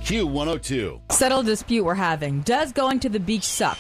Q102. Settle dispute we're having. Does going to the beach suck?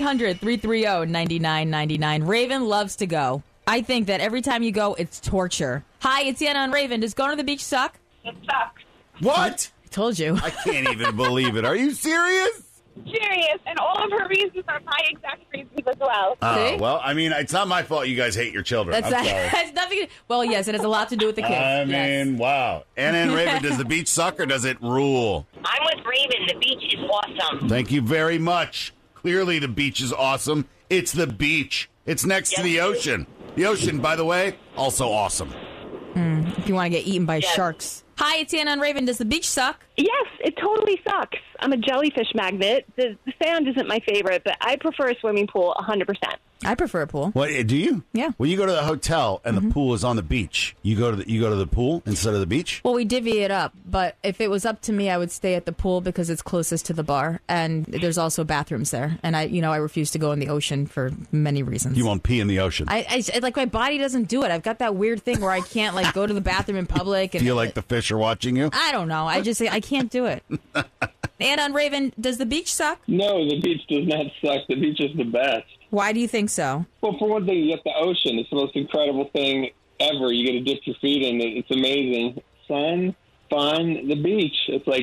1-800-330-9999. Raven loves to go. I think that every time you go, it's torture. Hi, it's Anna and Raven. Does going to the beach suck? It sucks. What? I told you. I can't even believe it. Are you serious? Serious, and all of her reasons are my exact reasons as well. Oh, See? well, I mean, it's not my fault you guys hate your children. I'm sorry. That's nothing. Well, yes, it has a lot to do with the kids. I mean, wow. Anna and Raven, does the beach suck or does it rule? I'm with Raven. The beach is awesome. Thank you very much. Clearly, the beach is awesome. It's the beach. It's next to the ocean. The ocean, by the way, also awesome. If you want to get eaten by sharks. Hi, it's Anna and Raven. Does the beach suck? Yes, it totally sucks. I'm a jellyfish magnet. The sand isn't my favorite, but I prefer a swimming pool 100%. I prefer a pool. What do you? Yeah. Well, you go to the hotel and the pool is on the beach. You go to the pool instead of the beach. Well, we divvy it up, but if it was up to me, I would stay at the pool because it's closest to the bar, and there's also bathrooms there. And I refuse to go in the ocean for many reasons. You won't pee in the ocean. I like my body doesn't do it. I've got that weird thing where I can't like go to the bathroom in public and Feel like the fish are watching you. I don't know. I can't do it. Anna and Raven, does the beach suck? No, the beach does not suck. The beach is the best. Why do you think so? Well, for one thing, you get the ocean. It's the most incredible thing ever. You get to dip your feet in it. It's amazing. Sun, fun, the beach. It's like,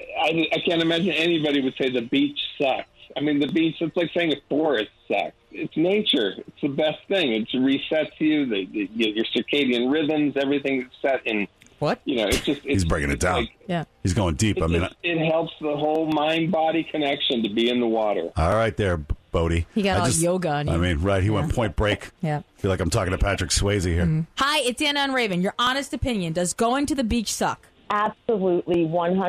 I can't imagine anybody would say the beach sucks. I mean, the beach, it's like saying a forest sucks. It's nature. It's the best thing. It resets you, your circadian rhythms, everything is set in. What? He's breaking it down. Yeah. He's going deep. It helps the whole mind-body connection to be in the water. All right there, Bodie. He got yoga on you. I mean, right. He went Point Break. Yeah. I feel like I'm talking to Patrick Swayze here. Hi, it's Anna and Raven. Your honest opinion. Does going to the beach suck? Absolutely,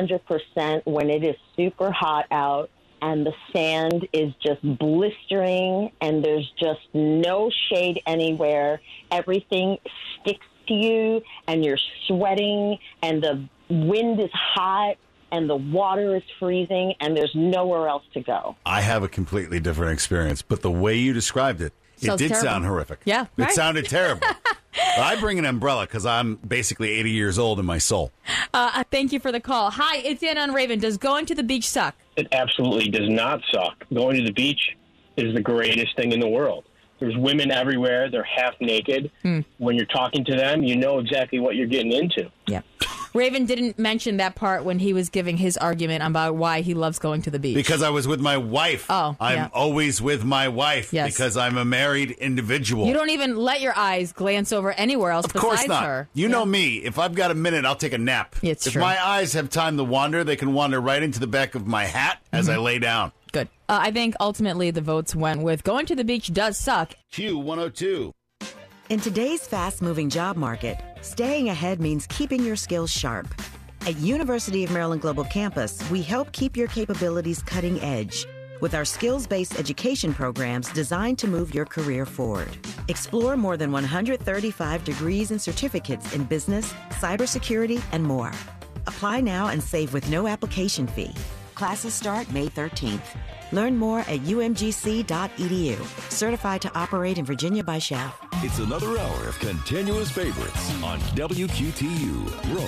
100% when it is super hot out and the sand is just blistering and there's just no shade anywhere. Everything sticks to you and you're sweating and the wind is hot and the water is freezing and there's nowhere else to go. I have a completely different experience, but the way you described it, Sounds it did terrible. sound horrific. Yeah, It right. sounded terrible. But I bring an umbrella because I'm basically 80 years old in my soul. Thank you for the call. Hi, it's Anna and Raven. Does going to the beach suck? It absolutely does not suck. Going to the beach is the greatest thing in the world. There's women everywhere. They're half naked. When you're talking to them, you know exactly what you're getting into. Yeah. Raven didn't mention that part when he was giving his argument about why he loves going to the beach. Because I was with my wife. Oh, I'm yeah. always with my wife Yes. because I'm a married individual. You don't even let your eyes glance over anywhere else Of besides course not. her. You know me. If I've got a minute, I'll take a nap. It's if true. my eyes have time to wander, they can wander right into the back of my hat as I lay down. Good. I think ultimately the votes went with going to the beach does suck. Q102. In today's fast-moving job market, staying ahead means keeping your skills sharp. At University of Maryland Global Campus, we help keep your capabilities cutting edge with our skills-based education programs designed to move your career forward. Explore more than 135 degrees and certificates in business, cybersecurity, and more. Apply now and save with no application fee. Classes start May 13th. Learn more at umgc.edu. Certified to operate in Virginia by Chef. It's another hour of continuous favorites on WQTU. Rome.